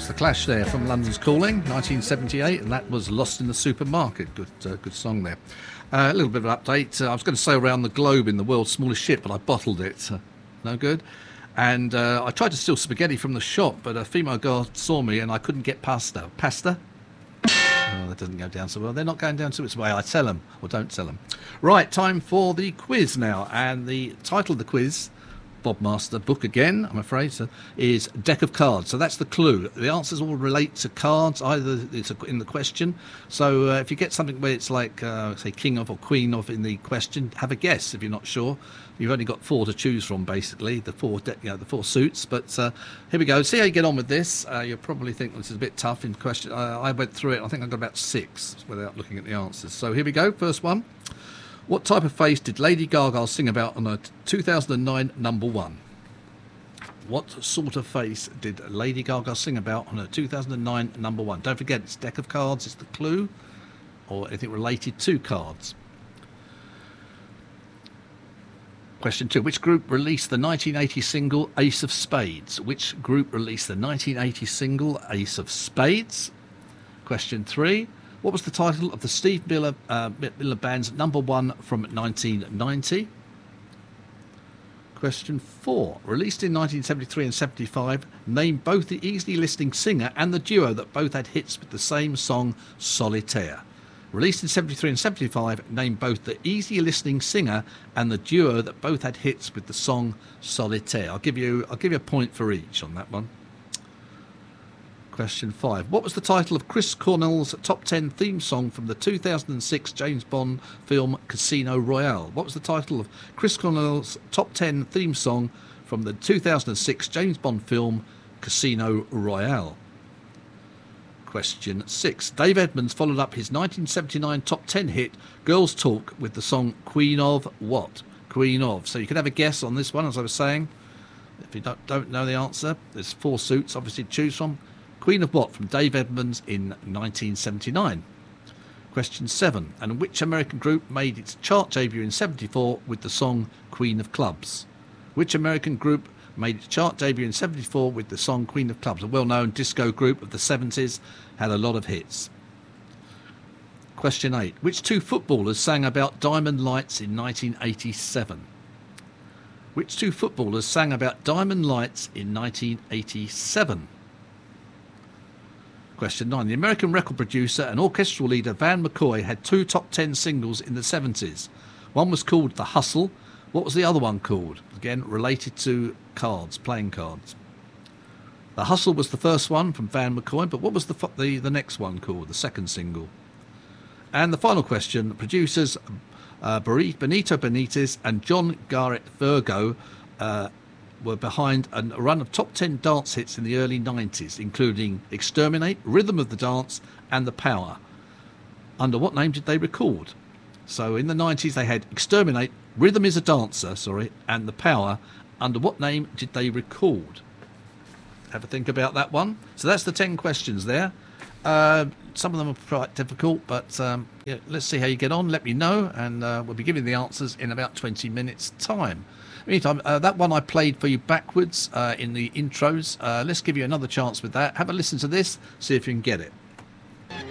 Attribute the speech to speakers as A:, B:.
A: The Clash there from London's Calling, 1978, and that was Lost in the Supermarket. Good song there. A little bit of an update. I was going to say around the globe in the world's smallest ship, but I bottled it. No good. And I tried to steal spaghetti from the shop, but a female girl saw me and I couldn't get pasta. Pasta? Oh, that doesn't go down so well. They're not going down so much way. I tell them, or don't tell them. Right, time for the quiz now. And the title of the quiz, Bob Master book again, I'm afraid, is Deck of Cards. So that's the clue. The answers all relate to cards, either it's in the question. So if you get something where it's like, say, King of or Queen of in the question, have a guess if you're not sure. You've only got 4 to choose from, basically, the four suits. But here we go. See how you get on with this. You'll probably think this is a bit tough in question. I went through it. I think I got about 6 without looking at the answers. So here we go. First one. What type of face did Lady Gaga sing about on her 2009 number 1? What sort of face did Lady Gaga sing about on her 2009 number 1? Don't forget, it's Deck of Cards, it's the clue, or anything related to cards. Question 2. Which group released the 1980 single Ace of Spades? Which group released the 1980 single Ace of Spades? Question 3. What was the title of the Steve Miller Band's number 1 from 1990? Question 4. Released in 1973 and 75, name both the easily listening singer and the duo that both had hits with the same song, Solitaire. Released in 73 and 75, name both the easy listening singer and the duo that both had hits with the song, Solitaire. I'll give you a point for each on that one. Question 5. What was the title of Chris Cornell's top 10 theme song from the 2006 James Bond film Casino Royale? What was the title of Chris Cornell's top 10 theme song from the 2006 James Bond film Casino Royale? Question 6. Dave Edmunds followed up his 1979 top 10 hit Girls Talk with the song Queen of what? Queen of. So you can have a guess on this one, as I was saying. If you don't know the answer, there's 4 suits obviously to choose from. Queen of what from Dave Edmunds in 1979? Question 7. And which American group made its chart debut in 74 with the song Queen of Clubs? Which American group made its chart debut in 74 with the song Queen of Clubs? A well-known disco group of the 70s, had a lot of hits. Question 8. Which 2 footballers sang about Diamond Lights in 1987? Which 2 footballers sang about Diamond Lights in 1987? Question 9. The American record producer and orchestral leader Van McCoy had 2 top 10 singles in the 70s. One was called The Hustle. What was the other one called? Again, related to cards, playing cards. The Hustle was the first one from Van McCoy, but what was the next one called, the second single? And the final question. Producers Benito Benitez and John Garrett Virgo were behind a run of top 10 dance hits in the early 90s, including Exterminate, Rhythm of the Dance and The Power. Under what name did they record? So in the 90s they had Exterminate, Rhythm is a Dancer, and The Power. Under what name did they record? Have a think about that one. So that's the 10 questions there. Some of them are quite difficult, but let's see how you get on. Let me know, and we'll be giving the answers in about 20 minutes' time. Meantime, that one I played for you backwards in the intros. Let's give you another chance with that. Have a listen to this, see if you can get it.